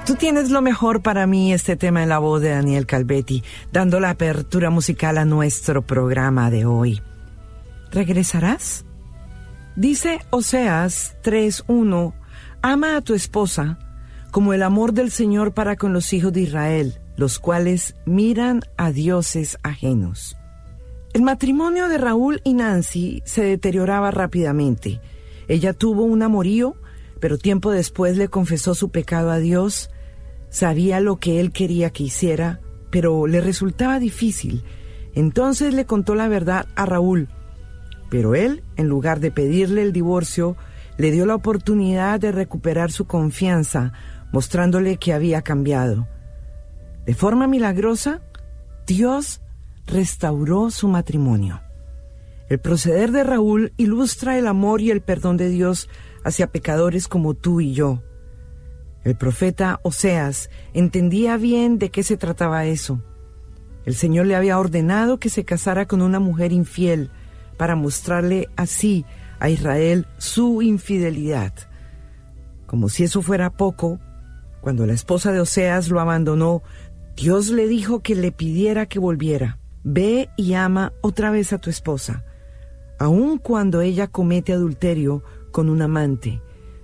Tú tienes lo mejor para mí, este tema en la voz de Daniel Calvetti, dando la apertura musical a nuestro programa de hoy. ¿Regresarás? Dice Oseas 3:1, ama a tu esposa como el amor del Señor para con los hijos de Israel, los cuales miran a dioses ajenos. El matrimonio de Raúl y Nancy se deterioraba rápidamente. Ella tuvo un amorío, pero tiempo después le confesó su pecado a Dios. Sabía lo que él quería que hiciera, pero le resultaba difícil. Entonces le contó la verdad a Raúl. Pero él, en lugar de pedirle el divorcio, le dio la oportunidad de recuperar su confianza, mostrándole que había cambiado. De forma milagrosa, Dios restauró su matrimonio. El proceder de Raúl ilustra el amor y el perdón de Dios hacia pecadores como tú y yo. El profeta Oseas entendía bien de qué se trataba eso. El Señor le había ordenado que se casara con una mujer infiel para mostrarle así a Israel su infidelidad. Como si eso fuera poco, cuando la esposa de Oseas lo abandonó, Dios le dijo que le pidiera que volviera. Ve y ama otra vez a tu esposa, aun cuando ella comete adulterio con un amante.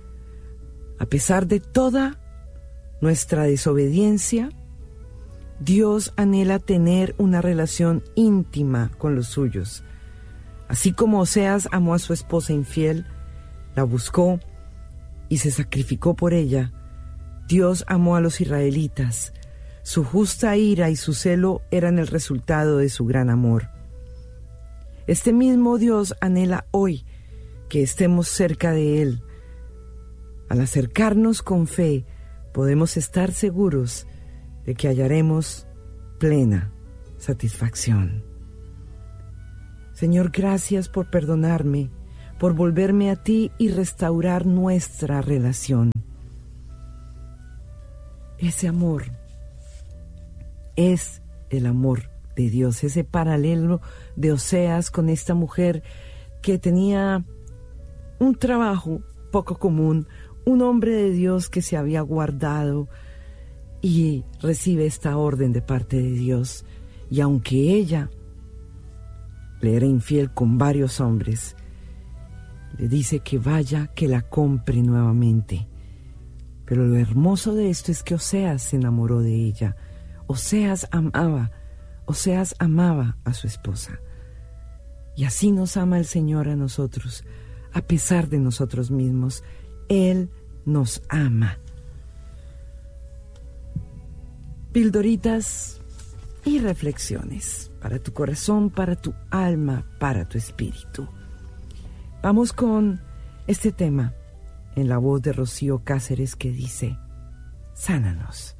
A pesar de toda nuestra desobediencia, Dios anhela tener una relación íntima con los suyos. Así como Oseas amó a su esposa infiel, la buscó y se sacrificó por ella, Dios amó a los israelitas. Su justa ira y su celo eran el resultado de su gran amor. Este mismo Dios anhela hoy que estemos cerca de Él. Al acercarnos con fe, podemos estar seguros de que hallaremos plena satisfacción. Señor, gracias por perdonarme, por volverme a ti y restaurar nuestra relación. Ese amor es el amor de Dios, ese paralelo de Oseas con esta mujer que tenía un trabajo poco común, un hombre de Dios que se había guardado y recibe esta orden de parte de Dios. Y aunque ella le era infiel con varios hombres, le dice que vaya, que la compre nuevamente. Pero lo hermoso de esto es que Oseas se enamoró de ella. Oseas amaba a su esposa. Y así nos ama el Señor a nosotros, a pesar de nosotros mismos. Él nos ama. Pildoritas y reflexiones para tu corazón, para tu alma, para tu espíritu. Vamos con este tema en la voz de Rocío Cáceres que dice: sánanos.